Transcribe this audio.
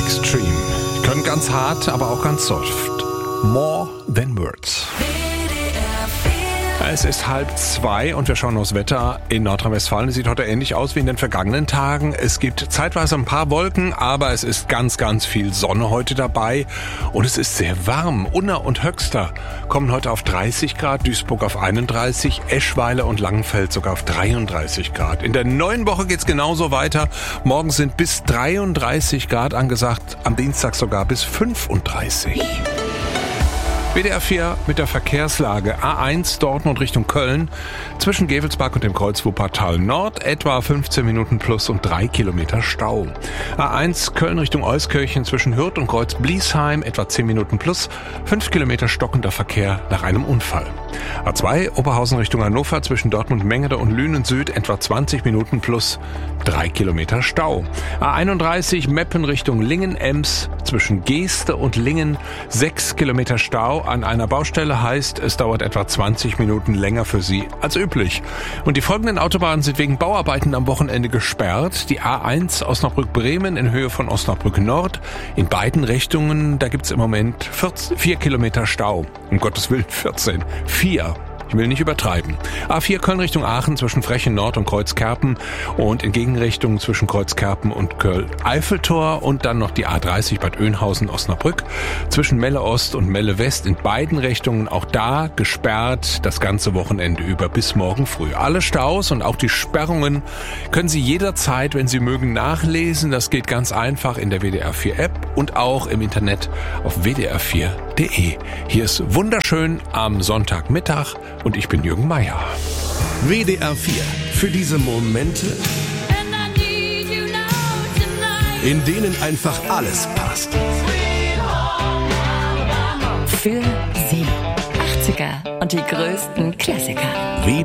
Extreme. Können ganz hart, aber auch ganz soft. More than words. Es ist 1:30 und wir schauen aufs Wetter in Nordrhein-Westfalen. Es sieht heute ähnlich aus wie in den vergangenen Tagen. Es gibt zeitweise ein paar Wolken, aber es ist ganz, ganz viel Sonne heute dabei. Und es ist sehr warm. Unna und Höxter kommen heute auf 30 Grad, Duisburg auf 31, Eschweiler und Langenfeld sogar auf 33 Grad. In der neuen Woche geht's genauso weiter. Morgen sind bis 33 Grad angesagt, am Dienstag sogar bis 35. WDR 4 mit der Verkehrslage. A1 Dortmund Richtung Köln. Zwischen Gevelsberg und dem Kreuz Wuppertal Nord etwa 15 Minuten plus und 3 Kilometer Stau. A1 Köln Richtung Euskirchen zwischen Hürth und Kreuz Bliesheim etwa 10 Minuten plus 5 Kilometer stockender Verkehr nach einem Unfall. A2 Oberhausen Richtung Hannover zwischen Dortmund Mengede und Lünen Süd etwa 20 Minuten plus 3 Kilometer Stau. A31 Meppen Richtung Lingen-Ems zwischen Geeste und Lingen 6 Kilometer Stau. An einer Baustelle heißt, es dauert etwa 20 Minuten länger für Sie als üblich. Und die folgenden Autobahnen sind wegen Bauarbeiten am Wochenende gesperrt. Die A1 Osnabrück-Bremen in Höhe von Osnabrück Nord. In beiden Richtungen, da gibt's im Moment 4 Kilometer Stau. Um Gottes Willen 14. 4. Ich will nicht übertreiben. A4 Köln Richtung Aachen zwischen Frechen Nord und Kreuzkerpen und in Gegenrichtung zwischen Kreuzkerpen und Köln-Eiffeltor und dann noch die A30 Bad Oeynhausen-Osnabrück zwischen Melle Ost und Melle West in beiden Richtungen, auch da gesperrt das ganze Wochenende über bis morgen früh. Alle Staus und auch die Sperrungen können Sie jederzeit, wenn Sie mögen, nachlesen. Das geht ganz einfach in der WDR 4 App und auch im Internet auf wdr4.de. Hier ist wunderschön am Sonntagmittag. Und ich bin Jürgen Meier. WDR 4. Für diese Momente, in denen einfach alles passt. Für Sie. 80er und die größten Klassiker.